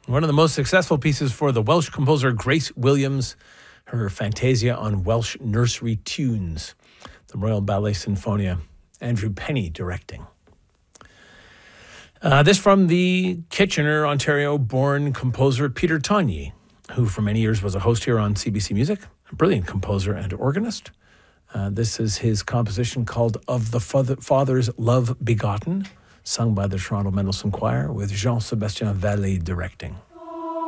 One of the most successful pieces for the Welsh composer Grace Williams, her Fantasia on Welsh nursery tunes. The Royal Ballet Sinfonia, Andrew Penny directing. This from the Kitchener, Ontario-born composer Peter Tonyi, who for many years was a host here on CBC Music, a brilliant composer and organist. This is his composition called Of the Father's Love Begotten, sung by the Toronto Mendelssohn Choir with Jean-Sébastien Vallée directing.